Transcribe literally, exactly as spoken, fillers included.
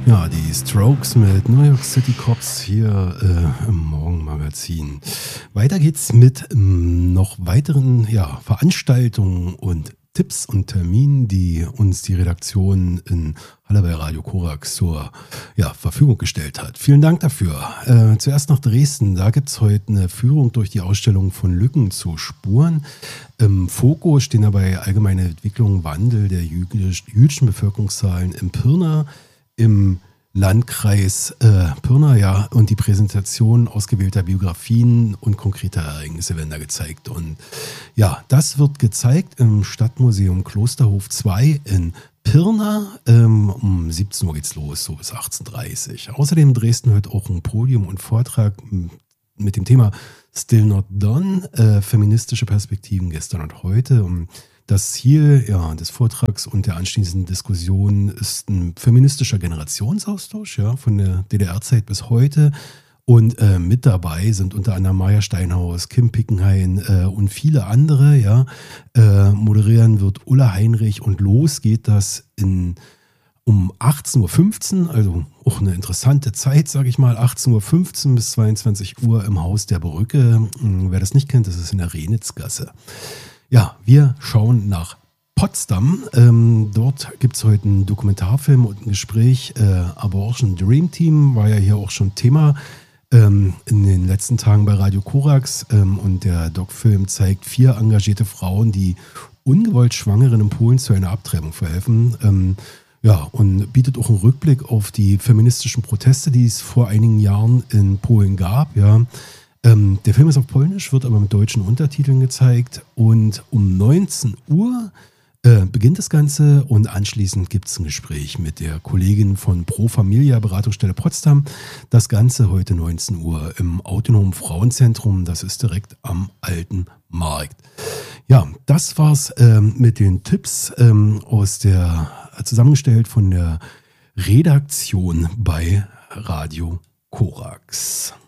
Ja, die Strokes mit New York City Cops hier äh, im Morgenmagazin. Weiter geht's mit ähm, noch weiteren ja, Veranstaltungen und Tipps und Terminen, die uns die Redaktion in Halle bei Radio Korax zur ja, Verfügung gestellt hat. Vielen Dank dafür. Äh, zuerst nach Dresden. Da gibt es heute eine Führung durch die Ausstellung von Lücken zu Spuren. Im Fokus stehen dabei allgemeine Entwicklung, Wandel der jüdisch, jüdischen Bevölkerungszahlen im Pirna, im Landkreis äh, Pirna, ja, und die Präsentation ausgewählter Biografien und konkreter Ereignisse werden da gezeigt. Und ja, das wird gezeigt im Stadtmuseum Klosterhof zwei in Pirna. Ähm, um siebzehn Uhr geht's los, so bis achtzehn Uhr dreißig. Außerdem in Dresden heute auch ein Podium und Vortrag mit dem Thema Still Not Done, äh, feministische Perspektiven gestern und heute. Um Das Ziel ja, des Vortrags und der anschließenden Diskussion ist ein feministischer Generationsaustausch, ja, von der D D R-Zeit bis heute. Und äh, mit dabei sind unter anderem Maja Steinhaus, Kim Pickenhain äh, und viele andere. Ja. Äh, moderieren wird Ulla Heinrich und los geht das in, um achtzehn Uhr fünfzehn, also auch eine interessante Zeit, sage ich mal, achtzehn Uhr fünfzehn bis zweiundzwanzig Uhr im Haus der Brücke. Wer das nicht kennt, das ist in der Renitzgasse. Ja, wir schauen nach Potsdam. Ähm, dort gibt es heute einen Dokumentarfilm und ein Gespräch. Äh, Abortion Dream Team war ja hier auch schon Thema ähm, in den letzten Tagen bei Radio Korax. Ähm, und der Doc-Film zeigt vier engagierte Frauen, die ungewollt Schwangeren in Polen zu einer Abtreibung verhelfen. Ähm, ja, und bietet auch einen Rückblick auf die feministischen Proteste, die es vor einigen Jahren in Polen gab. Ja. Ähm, der Film ist auf Polnisch, wird aber mit deutschen Untertiteln gezeigt und um neunzehn Uhr äh, beginnt das Ganze und anschließend gibt es ein Gespräch mit der Kollegin von Pro Familia Beratungsstelle Potsdam. Das Ganze heute neunzehn Uhr im Autonomen Frauenzentrum, das ist direkt am Alten Markt. Ja, das war's ähm, mit den Tipps ähm, aus der, zusammengestellt von der Redaktion bei Radio Korax.